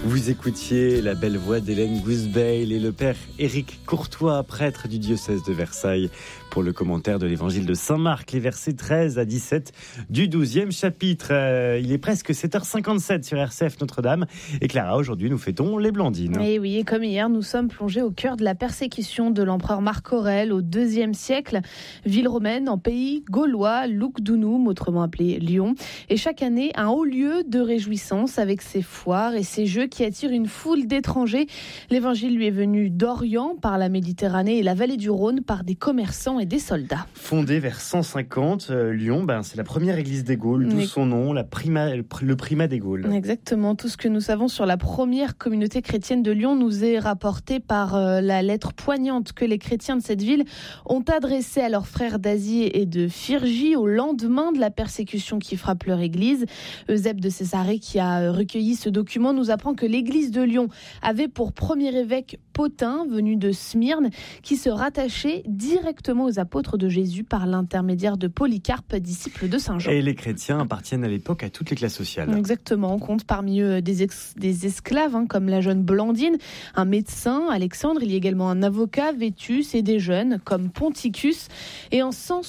Vous écoutiez la belle voix d'Hélène Gousbeil et le père Éric Courtois, prêtre du diocèse de Versailles, pour le commentaire de l'évangile de Saint-Marc, les versets 13 à 17 du 12e chapitre. Il est presque 7h57 sur RCF Notre-Dame. Et Clara, aujourd'hui, nous fêtons les Blandines. Et oui, et comme hier, nous sommes plongés au cœur de la persécution de l'empereur Marc Aurèle au IIe siècle. Ville romaine en pays gaulois, Lugdunum, autrement appelé Lyon. Et chaque année, un haut lieu de réjouissance avec ses foires et ses jeux qui attirent une foule d'étrangers. L'évangile lui est venu d'Orient par la Méditerranée et la vallée du Rhône par des commerçants et des soldats. Fondée vers 150, Lyon, c'est la première église des Gaules, d'où son nom, le primat des Gaules. Exactement, tout ce que nous savons sur la première communauté chrétienne de Lyon nous est rapporté par la lettre poignante que les chrétiens de cette ville ont adressée à leurs frères d'Asie et de Phrygie au lendemain de la persécution qui frappe leur église. Eusèbe de Césarée, qui a recueilli ce document, nous apprend que l'église de Lyon avait pour premier évêque Pothin, venu de Smyrne, qui se rattachait directement aux apôtres de Jésus par l'intermédiaire de Polycarpe, disciple de Saint Jean. Et les chrétiens appartiennent à l'époque à toutes les classes sociales. Exactement, on compte parmi eux des esclaves, comme la jeune Blandine, un médecin, Alexandre, il y a également un avocat, Vétus, et des jeunes, comme Ponticus. Et en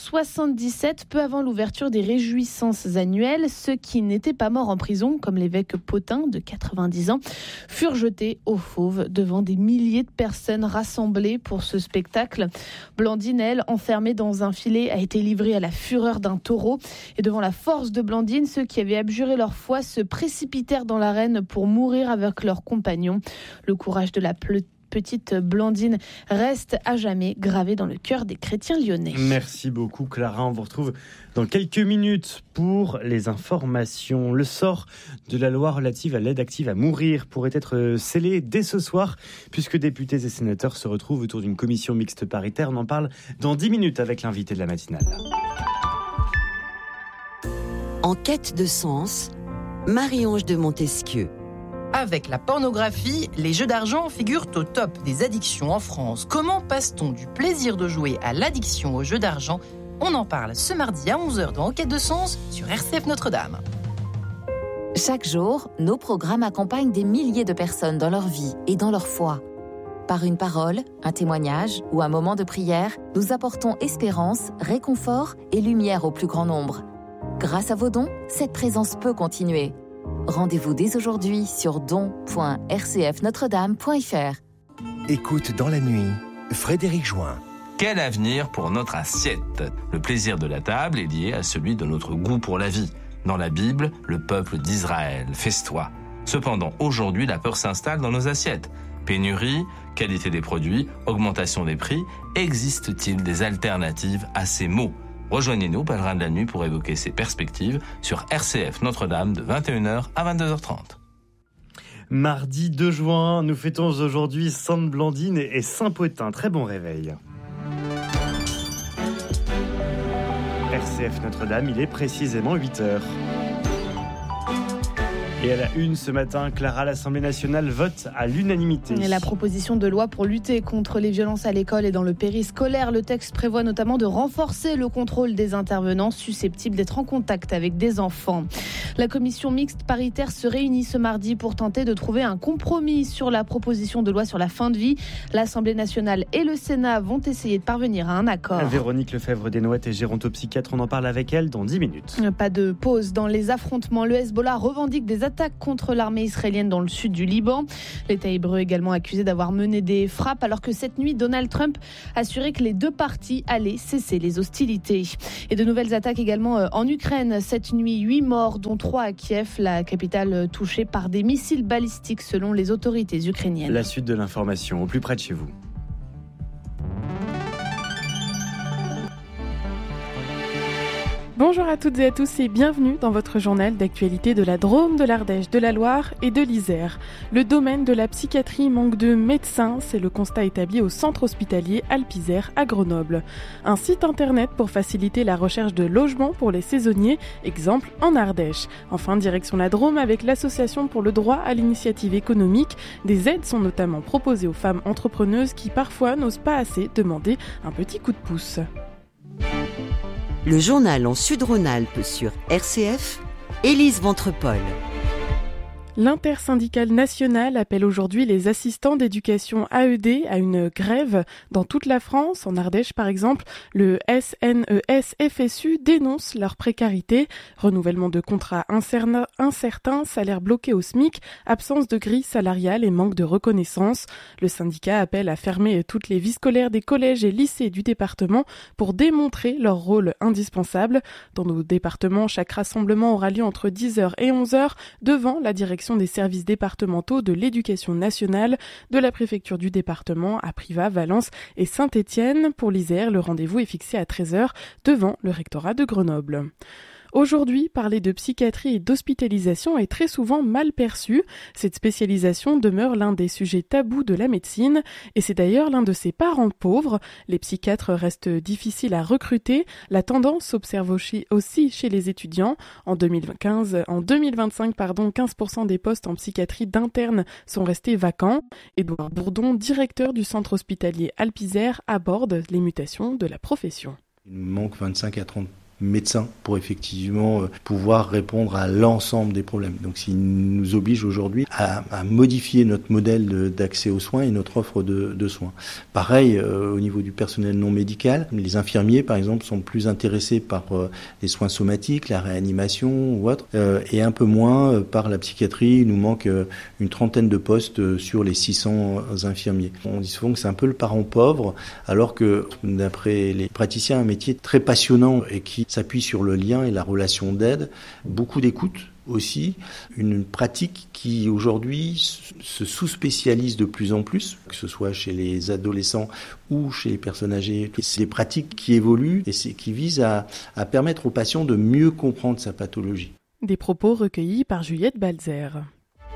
177, peu avant l'ouverture des réjouissances annuelles, ceux qui n'étaient pas morts en prison, comme l'évêque Pothin, de 90 ans, furent jetés aux fauves devant des milliers de personnes rassemblées pour ce spectacle. Blandine, elle, enfermée dans un filet, a été livrée à la fureur d'un taureau. Et devant la force de Blandine, ceux qui avaient abjuré leur foi se précipitèrent dans l'arène pour mourir avec leurs compagnons. Le courage de la petite Blandine reste à jamais gravé dans le cœur des chrétiens lyonnais. Merci beaucoup Clara, on vous retrouve dans quelques minutes pour les informations. Le sort de la loi relative à l'aide active à mourir pourrait être scellé dès ce soir, puisque députés et sénateurs se retrouvent autour d'une commission mixte paritaire. On en parle dans 10 minutes avec l'invité de la matinale. En quête de sens, Marie-Ange de Montesquieu. Avec la pornographie, les jeux d'argent figurent au top des addictions en France. Comment passe-t-on du plaisir de jouer à l'addiction aux jeux d'argent ? On en parle ce mardi à 11h dans Enquête de Sens sur RCF Notre-Dame. Chaque jour, nos programmes accompagnent des milliers de personnes dans leur vie et dans leur foi. Par une parole, un témoignage ou un moment de prière, nous apportons espérance, réconfort et lumière au plus grand nombre. Grâce à vos dons, cette présence peut continuer. Rendez-vous dès aujourd'hui sur don.rcfnotredame.fr. Écoute dans la nuit, Frédéric Join. Quel avenir pour notre assiette ? Le plaisir de la table est lié à celui de notre goût pour la vie. Dans la Bible, le peuple d'Israël, fais-toi. Cependant, aujourd'hui, la peur s'installe dans nos assiettes. Pénurie, qualité des produits, augmentation des prix, existe-t-il des alternatives à ces mots ? Rejoignez-nous, pèlerins de la nuit, pour évoquer ces perspectives sur RCF Notre-Dame de 21h à 22h30. Mardi 2 juin, nous fêtons aujourd'hui Sainte Blandine et Saint Pothin. Très bon réveil. RCF Notre-Dame, il est précisément 8h. Et à la une ce matin, Clara, l'Assemblée nationale vote à l'unanimité. Et la proposition de loi pour lutter contre les violences à l'école et dans le périscolaire. Le texte prévoit notamment de renforcer le contrôle des intervenants susceptibles d'être en contact avec des enfants. La commission mixte paritaire se réunit ce mardi pour tenter de trouver un compromis sur la proposition de loi sur la fin de vie. L'Assemblée nationale et le Sénat vont essayer de parvenir à un accord. Véronique Lefebvre-Desnouettes est gérontopsychiatre. On en parle avec elle dans 10 minutes. Pas de pause dans les affrontements. Le Hezbollah revendique des attaques contre l'armée israélienne dans le sud du Liban. L'État hébreu est également accusé d'avoir mené des frappes alors que cette nuit, Donald Trump assurait que les deux parties allaient cesser les hostilités. Et de nouvelles attaques également en Ukraine. Cette nuit, 8 morts, dont 3 à Kiev, la capitale touchée par des missiles balistiques selon les autorités ukrainiennes. La suite de l'information au plus près de chez vous. Bonjour à toutes et à tous et bienvenue dans votre journal d'actualité de la Drôme, de l'Ardèche, de la Loire et de l'Isère. Le domaine de la psychiatrie manque de médecins, c'est le constat établi au centre hospitalier Alpes-Isère à Grenoble. Un site internet pour faciliter la recherche de logements pour les saisonniers, exemple en Ardèche. Enfin, direction la Drôme avec l'association pour le droit à l'initiative économique. Des aides sont notamment proposées aux femmes entrepreneuses qui parfois n'osent pas assez demander un petit coup de pouce. Le journal en Sud-Rhône-Alpes sur RCF, Élise Ventrepol. L'intersyndicale nationale appelle aujourd'hui les assistants d'éducation AED à une grève dans toute la France. En Ardèche, par exemple, le SNES-FSU dénonce leur précarité, renouvellement de contrats incertains, salaire bloqué au SMIC, absence de grille salariale et manque de reconnaissance. Le syndicat appelle à fermer toutes les vies scolaires des collèges et lycées du département pour démontrer leur rôle indispensable. Dans nos départements, chaque rassemblement aura lieu entre 10h et 11h devant la direction des services départementaux de l'éducation nationale de la préfecture du département à Privas, Valence et Saint-Étienne. Pour l'Isère, le rendez-vous est fixé à 13h devant le rectorat de Grenoble. Aujourd'hui, parler de psychiatrie et d'hospitalisation est très souvent mal perçu. Cette spécialisation demeure l'un des sujets tabous de la médecine et c'est d'ailleurs l'un de ses parents pauvres. Les psychiatres restent difficiles à recruter. La tendance s'observe aussi chez les étudiants. En 2025, 15% des postes en psychiatrie d'interne sont restés vacants. Édouard Bourdon, directeur du centre hospitalier Alpizère, aborde les mutations de la profession. Il nous manque 25 à 30 médecins pour effectivement pouvoir répondre à l'ensemble des problèmes. Donc, ça nous oblige aujourd'hui à modifier notre modèle d'accès aux soins et notre offre de soins. Pareil, au niveau du personnel non médical, les infirmiers, par exemple, sont plus intéressés par les soins somatiques, la réanimation ou autre, et un peu moins par la psychiatrie. Il nous manque une trentaine de postes sur les 600 infirmiers. On dit souvent que c'est un peu le parent pauvre, alors que, d'après les praticiens, un métier très passionnant et qui s'appuie sur le lien et la relation d'aide, beaucoup d'écoute aussi, une pratique qui aujourd'hui se sous-spécialise de plus en plus, que ce soit chez les adolescents ou chez les personnes âgées. C'est des pratiques qui évoluent et qui visent à permettre aux patients de mieux comprendre sa pathologie. Des propos recueillis par Juliette Balzer.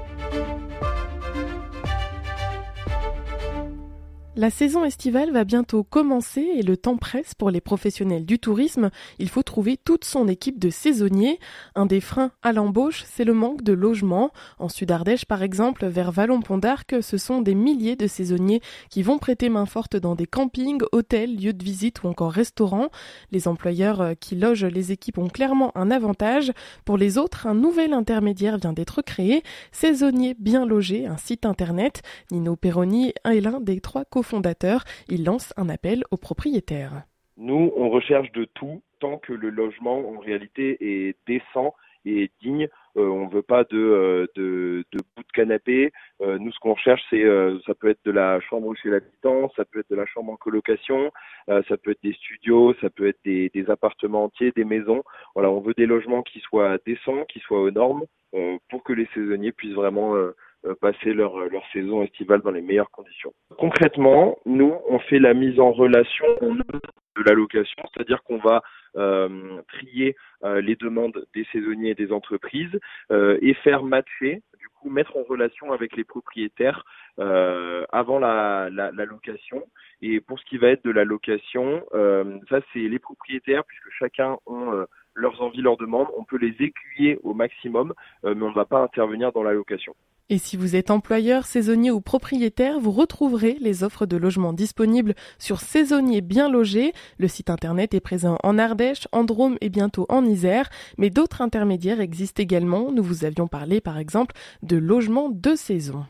La saison estivale va bientôt commencer et le temps presse pour les professionnels du tourisme. Il faut trouver toute son équipe de saisonniers. Un des freins à l'embauche, c'est le manque de logements. En Sud-Ardèche, par exemple, vers Vallon-Pont d'Arc, ce sont des milliers de saisonniers qui vont prêter main forte dans des campings, hôtels, lieux de visite ou encore restaurants. Les employeurs qui logent les équipes ont clairement un avantage. Pour les autres, un nouvel intermédiaire vient d'être créé. Saisonniers bien logés, un site internet. Nino Perroni est l'un des 3 cofondateurs. Il lance un appel aux propriétaires. Nous, on recherche de tout, tant que le logement, en réalité, est décent et digne. On ne veut pas de bout de canapé. Nous, ce qu'on recherche, ça peut être de la chambre chez l'habitant, ça peut être de la chambre en colocation, ça peut être des studios, ça peut être des appartements entiers, des maisons. Voilà, on veut des logements qui soient décents, qui soient aux normes, pour que les saisonniers puissent vraiment passer leur saison estivale dans les meilleures conditions. Concrètement, nous, on fait la mise en relation de la location, c'est-à-dire qu'on va trier les demandes des saisonniers et des entreprises et faire matcher, du coup mettre en relation avec les propriétaires avant la location. Et pour ce qui va être de la location, ça c'est les propriétaires, puisque chacun ont leurs envies, leurs demandes, on peut les aiguiller au maximum, mais on ne va pas intervenir dans la location. Et si vous êtes employeur, saisonnier ou propriétaire, vous retrouverez les offres de logement disponibles sur Saisonniers bien logés. Le site internet est présent en Ardèche, en Drôme et bientôt en Isère. Mais d'autres intermédiaires existent également. Nous vous avions parlé par exemple de logements de saison.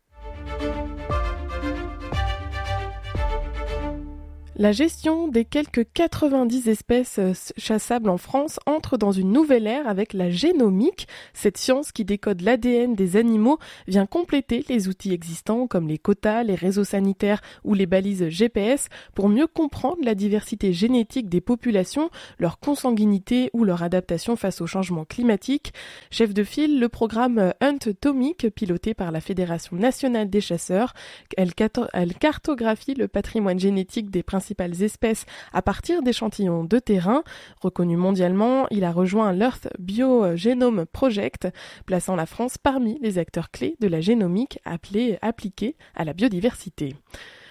La gestion des quelques 90 espèces chassables en France entre dans une nouvelle ère avec la génomique. Cette science qui décode l'ADN des animaux vient compléter les outils existants comme les quotas, les réseaux sanitaires ou les balises GPS pour mieux comprendre la diversité génétique des populations, leur consanguinité ou leur adaptation face au changement climatique. Chef de file, le programme Hunt-Tomic, piloté par la Fédération nationale des chasseurs, elle cartographie le patrimoine génétique des principales espèces à partir d'échantillons de terrain. Reconnu mondialement, il a rejoint l'Earth Biogenome Project, plaçant la France parmi les acteurs clés de la génomique appliquée à la biodiversité.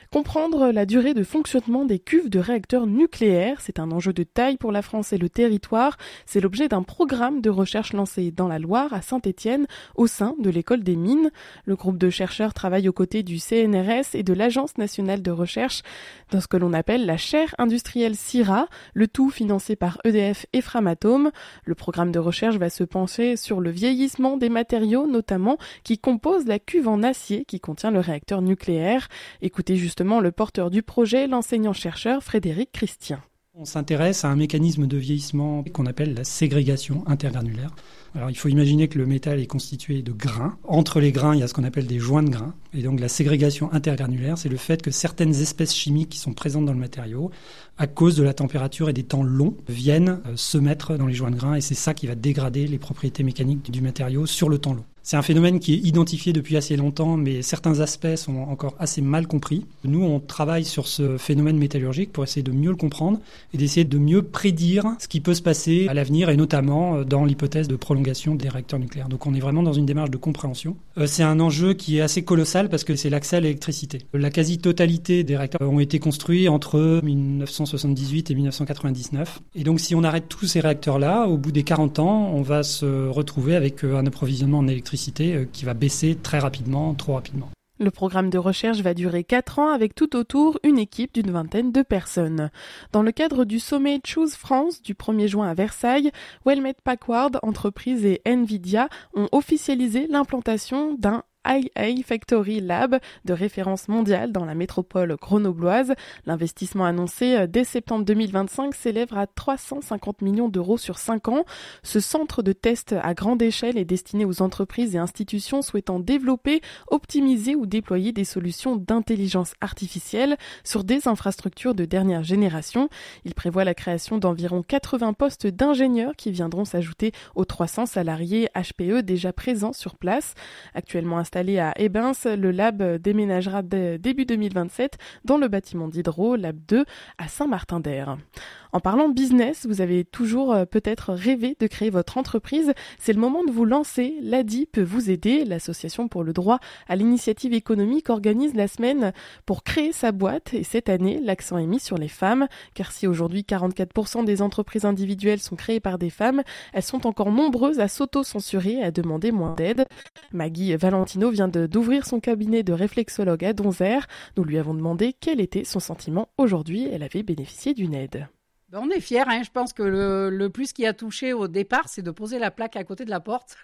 Comprendre la durée de fonctionnement des cuves de réacteurs nucléaires, c'est un enjeu de taille pour la France et le territoire. C'est l'objet d'un programme de recherche lancé dans la Loire, à Saint-Étienne, au sein de l'école des mines. Le groupe de chercheurs travaille aux côtés du CNRS et de l'Agence nationale de recherche dans ce que l'on appelle la chaire industrielle CIRA, le tout financé par EDF et Framatome. Le programme de recherche va se pencher sur le vieillissement des matériaux, notamment qui composent la cuve en acier qui contient le réacteur nucléaire. Écoutez justement le porteur du projet, l'enseignant-chercheur Frédéric Christian. On s'intéresse à un mécanisme de vieillissement qu'on appelle la ségrégation intergranulaire. Alors il faut imaginer que le métal est constitué de grains. Entre les grains, il y a ce qu'on appelle des joints de grains. Et donc la ségrégation intergranulaire, c'est le fait que certaines espèces chimiques qui sont présentes dans le matériau, à cause de la température et des temps longs, viennent se mettre dans les joints de grains. Et c'est ça qui va dégrader les propriétés mécaniques du matériau sur le temps long. C'est un phénomène qui est identifié depuis assez longtemps, mais certains aspects sont encore assez mal compris. Nous, on travaille sur ce phénomène métallurgique pour essayer de mieux le comprendre et d'essayer de mieux prédire ce qui peut se passer à l'avenir, et notamment dans l'hypothèse de prolongation des réacteurs nucléaires. Donc on est vraiment dans une démarche de compréhension. C'est un enjeu qui est assez colossal parce que c'est l'accès à l'électricité. La quasi-totalité des réacteurs ont été construits entre 1978 et 1999. Et donc si on arrête tous ces réacteurs-là, au bout des 40 ans, on va se retrouver avec un approvisionnement en électricité qui va baisser très rapidement, trop rapidement. Le programme de recherche va durer 4 ans avec tout autour une équipe d'une vingtaine de personnes. Dans le cadre du sommet Choose France du 1er juin à Versailles, Hewlett Packard, entreprise et Nvidia ont officialisé l'implantation d'un IA Factory Lab de référence mondiale dans la métropole grenobloise. L'investissement annoncé dès septembre 2025 s'élève à 350 millions d'euros sur 5 ans. Ce centre de test à grande échelle est destiné aux entreprises et institutions souhaitant développer, optimiser ou déployer des solutions d'intelligence artificielle sur des infrastructures de dernière génération. Il prévoit la création d'environ 80 postes d'ingénieurs qui viendront s'ajouter aux 300 salariés HPE déjà présents sur place. Actuellement installé à Ebens, le lab déménagera début 2027 dans le bâtiment d'Hydro, Lab 2, à Saint-Martin-d'Air. En parlant business, vous avez toujours peut-être rêvé de créer votre entreprise. C'est le moment de vous lancer. L'ADI peut vous aider. L'Association pour le droit à l'initiative économique organise la semaine pour créer sa boîte. Et cette année, l'accent est mis sur les femmes. Car si aujourd'hui 44% des entreprises individuelles sont créées par des femmes, elles sont encore nombreuses à s'auto-censurer et à demander moins d'aide. Maggie Valentino vient d'ouvrir son cabinet de réflexologue à Donzère. Nous lui avons demandé quel était son sentiment aujourd'hui. Elle avait bénéficié d'une aide. On est fiers, hein. Je pense que le plus qui a touché au départ, c'est de poser la plaque à côté de la porte.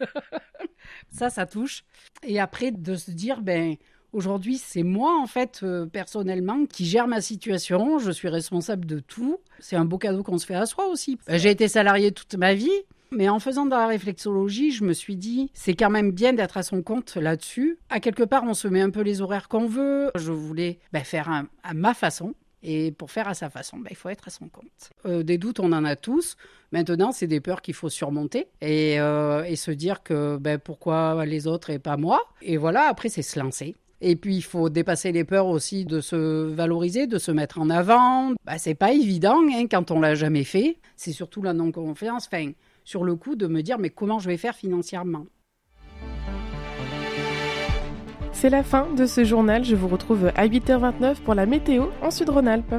Ça touche. Et après, de se dire, aujourd'hui, c'est moi, en fait, personnellement, qui gère ma situation. Je suis responsable de tout. C'est un beau cadeau qu'on se fait à soi aussi. J'ai été salariée toute ma vie. Mais en faisant de la réflexologie, je me suis dit, c'est quand même bien d'être à son compte là-dessus. À quelque part, on se met un peu les horaires qu'on veut. Je voulais faire à ma façon. Et pour faire à sa façon, il faut être à son compte. Des doutes, on en a tous. Maintenant, c'est des peurs qu'il faut surmonter et se dire que pourquoi les autres et pas moi. Et voilà, après, c'est se lancer. Et puis, il faut dépasser les peurs aussi de se valoriser, de se mettre en avant. C'est pas évident quand on l'a jamais fait. C'est surtout la non-confiance, sur le coup, de me dire mais comment je vais faire financièrement. C'est la fin de ce journal. Je vous retrouve à 8h29 pour la météo en Sud-Rhône-Alpes.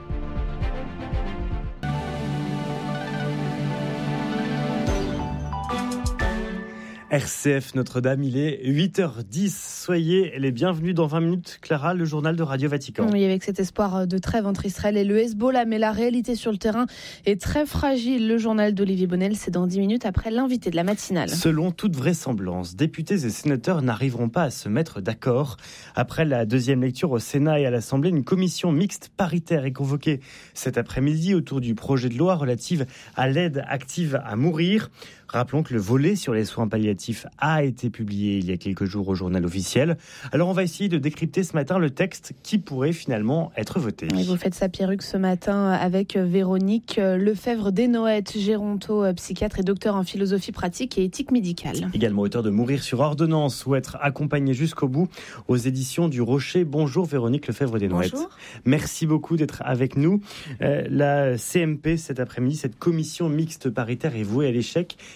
RCF Notre-Dame, il est 8h10. Soyez les bienvenus dans 20 minutes. Clara, le journal de Radio Vatican. Oui, avec cet espoir de trêve entre Israël et le Hezbollah, mais la réalité sur le terrain est très fragile. Le journal d'Olivier Bonnel, c'est dans 10 minutes après l'invité de la matinale. Selon toute vraisemblance, députés et sénateurs n'arriveront pas à se mettre d'accord. Après la deuxième lecture au Sénat et à l'Assemblée, une commission mixte paritaire est convoquée cet après-midi autour du projet de loi relative à l'aide active à mourir. Rappelons que le volet sur les soins palliatifs a été publié il y a quelques jours au journal officiel. Alors on va essayer de décrypter ce matin le texte qui pourrait finalement être voté. Et vous faites sa perruque ce matin avec Véronique Lefebvre-Desnoët, géronto-psychiatre et docteur en philosophie pratique et éthique médicale. Également auteur de Mourir sur ordonnance ou être accompagné jusqu'au bout aux éditions du Rocher. Bonjour Véronique Lefebvre-Desnoët. Bonjour. Merci beaucoup d'être avec nous. La CMP cet après-midi, cette commission mixte paritaire est vouée à l'échec.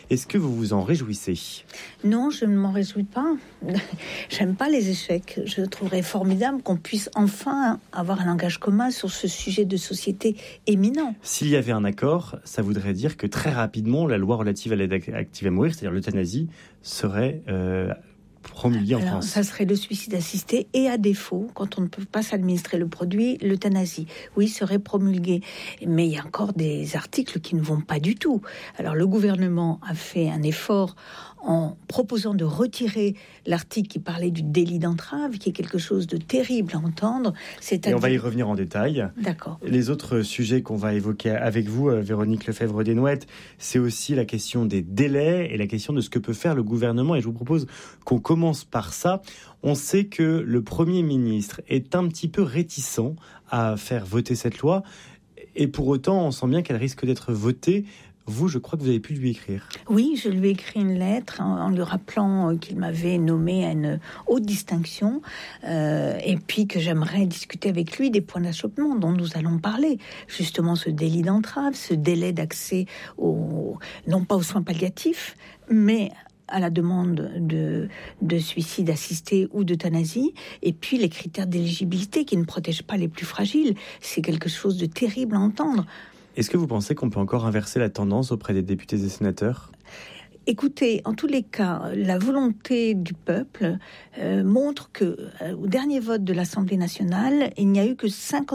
Est-ce que vous vous en réjouissez ? Non, je ne m'en réjouis pas. J'aime pas les échecs. Je trouverais formidable qu'on puisse enfin avoir un langage commun sur ce sujet de société éminent. S'il y avait un accord, ça voudrait dire que très rapidement, la loi relative à l'aide active à mourir, c'est-à-dire l'euthanasie, serait promulguée en France. Ça serait le suicide assisté et à défaut, quand on ne peut pas s'administrer le produit, l'euthanasie. Oui, serait promulguée. Mais il y a encore des articles qui ne vont pas du tout. Alors le gouvernement a fait un effort en proposant de retirer l'article qui parlait du délit d'entrave, qui est quelque chose de terrible à entendre. Et on va y revenir en détail. D'accord. Les autres sujets qu'on va évoquer avec vous, Véronique Lefebvre-Desnouettes, c'est aussi la question des délais et la question de ce que peut faire le gouvernement. Et je vous propose qu'on commence par ça. On sait que le Premier ministre est un petit peu réticent à faire voter cette loi. Et pour autant, on sent bien qu'elle risque d'être votée. Vous, je crois que vous avez pu lui écrire. Oui, je lui ai écrit une lettre en lui rappelant qu'il m'avait nommé à une haute distinction et puis que j'aimerais discuter avec lui des points d'achoppement dont nous allons parler. Justement, ce délit d'entrave, ce délai d'accès non pas aux soins palliatifs, mais à la demande de suicide assisté ou d'euthanasie, et puis les critères d'éligibilité qui ne protègent pas les plus fragiles. C'est quelque chose de terrible à entendre. Est-ce que vous pensez qu'on peut encore inverser la tendance auprès des députés et des sénateurs ? Écoutez, en tous les cas, la volonté du peuple montre que au dernier vote de l'Assemblée nationale, il n'y a eu que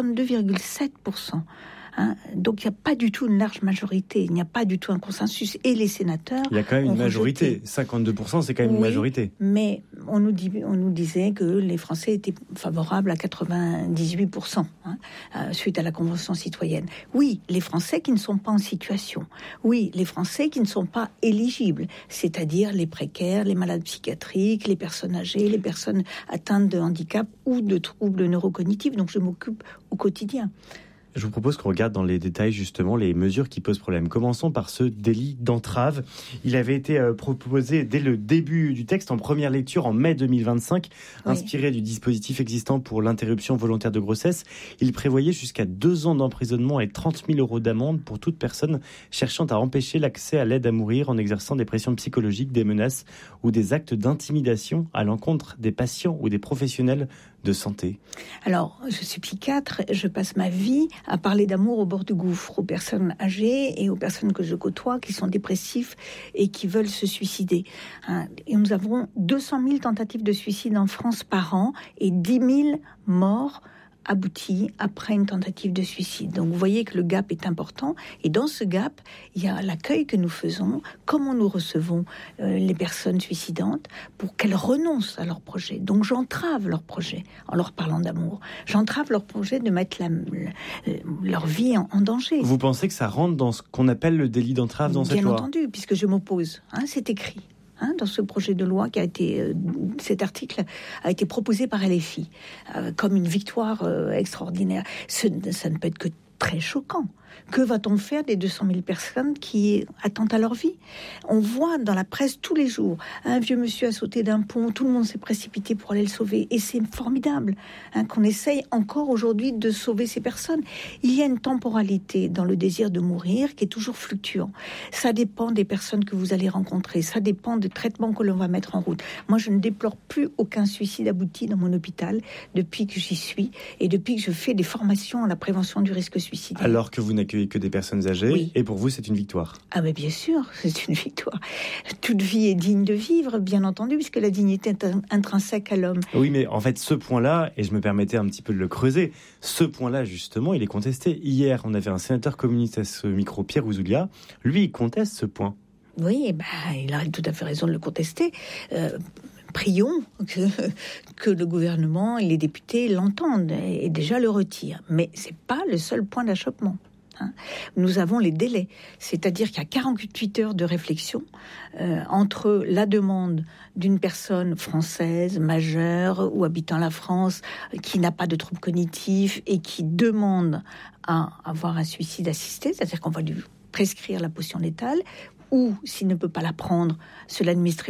52,7%. Donc il n'y a pas du tout une large majorité, il n'y a pas du tout un consensus. Et les sénateurs... Il y a quand même une majorité. 52%, c'est quand même une majorité. Mais on nous disait que les Français étaient favorables à 98% suite à la Convention citoyenne. Oui, les Français qui ne sont pas en situation. Oui, les Français qui ne sont pas éligibles, c'est-à-dire les précaires, les malades psychiatriques, les personnes âgées, les personnes atteintes de handicap ou de troubles neurocognitifs dont je m'occupe au quotidien. Je vous propose qu'on regarde dans les détails justement les mesures qui posent problème. Commençons par ce délit d'entrave. Il avait été proposé dès le début du texte en première lecture en mai 2025, inspiré du dispositif existant pour l'interruption volontaire de grossesse. Il prévoyait jusqu'à 2 ans d'emprisonnement et 30 000 € d'amende pour toute personne cherchant à empêcher l'accès à l'aide à mourir en exerçant des pressions psychologiques, des menaces ou des actes d'intimidation à l'encontre des patients ou des professionnels de santé. Alors, je suis psychiatre, je passe ma vie à parler d'amour au bord du gouffre aux personnes âgées et aux personnes que je côtoie qui sont dépressifs et qui veulent se suicider. Et nous avons 200 000 tentatives de suicide en France par an et 10 000 morts abouti après une tentative de suicide. Donc vous voyez que le gap est important et dans ce gap, il y a l'accueil que nous faisons, comment nous recevons les personnes suicidantes pour qu'elles renoncent à leur projet. Donc j'entrave leur projet en leur parlant d'amour. J'entrave leur projet de mettre leur vie en danger. Vous pensez que ça rentre dans ce qu'on appelle le délit d'entrave dans cette loi ? Bien entendu, puisque je m'oppose. C'est écrit. Dans ce projet de loi cet article a été proposé par LFI comme une victoire extraordinaire. Ça ne peut être que très choquant. Que va-t-on faire des 200 000 personnes qui attendent à leur vie ? On voit dans la presse tous les jours, un vieux monsieur a sauté d'un pont, tout le monde s'est précipité pour aller le sauver. Et c'est formidable qu'on essaye encore aujourd'hui de sauver ces personnes. Il y a une temporalité dans le désir de mourir qui est toujours fluctuant. Ça dépend des personnes que vous allez rencontrer, ça dépend des traitements que l'on va mettre en route. Moi, je ne déplore plus aucun suicide abouti dans mon hôpital depuis que j'y suis et depuis que je fais des formations à la prévention du risque suicidaire. Alors que vous n'accueillez que des personnes âgées, oui. Et pour vous, c'est une victoire. Ah mais bien sûr, c'est une victoire. Toute vie est digne de vivre, bien entendu, puisque la dignité est intrinsèque à l'homme. Oui, mais en fait, ce point-là, et je me permettais un petit peu de le creuser, ce point-là, justement, il est contesté. Hier, on avait un sénateur communiste à ce micro, Pierre Ouzoulia. Lui, il conteste ce point. Oui, il a tout à fait raison de le contester. Prions que le gouvernement et les députés l'entendent et déjà le retirent. Mais c'est pas le seul point d'achoppement. Nous avons les délais, c'est-à-dire qu'il y a 48 heures de réflexion entre la demande d'une personne française, majeure ou habitant la France, qui n'a pas de troubles cognitifs et qui demande à avoir un suicide assisté, c'est-à-dire qu'on va lui prescrire la potion létale, ou s'il ne peut pas la prendre, se l'administrer